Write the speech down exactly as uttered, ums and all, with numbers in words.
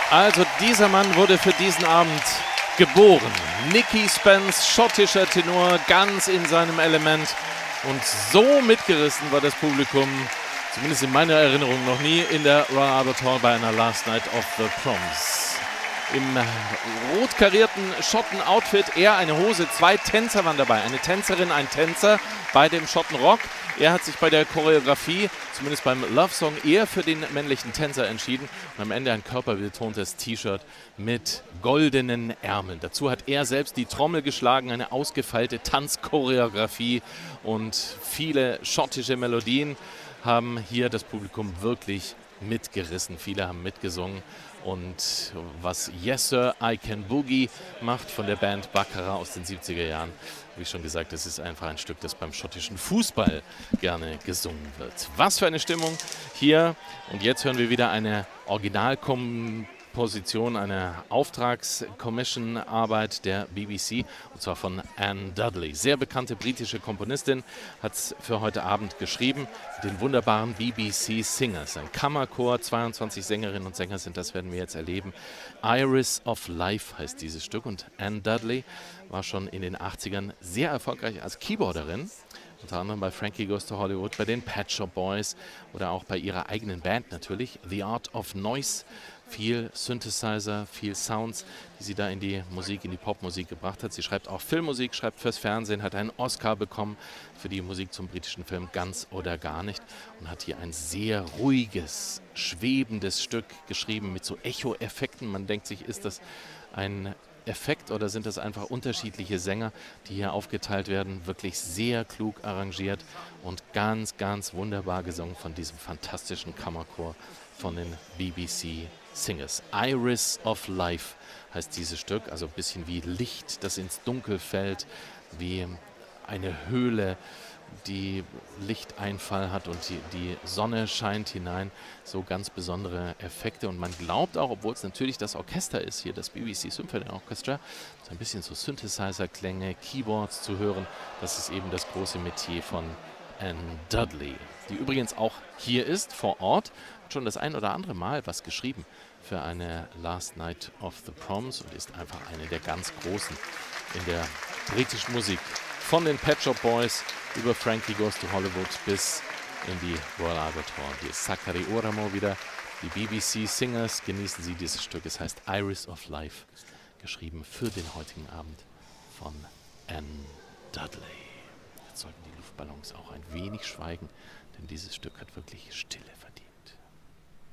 Also dieser Mann wurde für diesen Abend geboren. Nicky Spence, schottischer Tenor, ganz in seinem Element. Und so mitgerissen war das Publikum, zumindest in meiner Erinnerung noch nie, in der Royal Albert Hall bei einer Last Night of the Proms. Im rot karierten Schotten-Outfit, er eine Hose, zwei Tänzer waren dabei. Eine Tänzerin, ein Tänzer bei dem Schottenrock. Er hat sich bei der Choreografie, zumindest beim Love-Song, eher für den männlichen Tänzer entschieden. Und am Ende ein körperbetontes T-Shirt mit goldenen Ärmeln. Dazu hat er selbst die Trommel geschlagen, eine ausgefeilte Tanzchoreografie und viele schottische Melodien haben hier das Publikum wirklich mitgerissen. Viele haben mitgesungen. Und was Yes Sir, I Can Boogie macht von der Band Baccarat aus den siebziger Jahren, wie ich schon gesagt, das ist einfach ein Stück, das beim schottischen Fußball gerne gesungen wird. Was für eine Stimmung hier. Und jetzt hören wir wieder eine Originalkomposition, eine Auftrags-Commission-Arbeit der B B C, und zwar von Anne Dudley. Sehr bekannte britische Komponistin, hat es für heute Abend geschrieben, den wunderbaren B B C Singers. Ein Kammerchor, zweiundzwanzig Sängerinnen und Sänger sind das, werden wir jetzt erleben. Iris of Life heißt dieses Stück, und Anne Dudley war schon in den achtzigern sehr erfolgreich als Keyboarderin, unter anderem bei Frankie Goes to Hollywood, bei den Pet Shop Boys oder auch bei ihrer eigenen Band natürlich, The Art of Noise. Viel Synthesizer, viel Sounds, die sie da in die Musik, in die Popmusik gebracht hat. Sie schreibt auch Filmmusik, schreibt fürs Fernsehen, hat einen Oscar bekommen für die Musik zum britischen Film Ganz oder Gar nicht und hat hier ein sehr ruhiges, schwebendes Stück geschrieben mit so Echo-Effekten. Man denkt sich, ist das ein Effekt oder sind das einfach unterschiedliche Sänger, die hier aufgeteilt werden? Wirklich sehr klug arrangiert und ganz, ganz wunderbar gesungen von diesem fantastischen Kammerchor von den B B C Singers. Iris of Life heißt dieses Stück, also ein bisschen wie Licht, das ins Dunkel fällt, wie eine Höhle, die Lichteinfall hat und die, die Sonne scheint hinein. So ganz besondere Effekte. Und man glaubt auch, obwohl es natürlich das Orchester ist, hier das B B C Symphony Orchestra, so ein bisschen so Synthesizer-Klänge, Keyboards zu hören, das ist eben das große Metier von Anne Dudley, die übrigens auch hier ist, vor Ort, hat schon das ein oder andere Mal was geschrieben für eine Last Night of the Proms und ist einfach eine der ganz Großen in der britischen Musik. Von den Pet Shop Boys über Frankie Goes to Hollywood bis in die Royal Albert Hall. Hier ist Sakari Oramo wieder, die B B C Singers. Genießen Sie dieses Stück, es heißt Iris of Life, geschrieben für den heutigen Abend von Anne Dudley. Jetzt sollten die Luftballons auch ein wenig schweigen, denn dieses Stück hat wirklich Stille verdient.